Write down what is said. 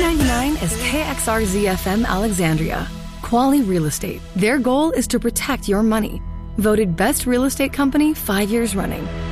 1099 is KXRZ-FM Alexandria. Quali Real Estate. Their goal is to protect your money. Voted Best Real Estate Company 5 years running.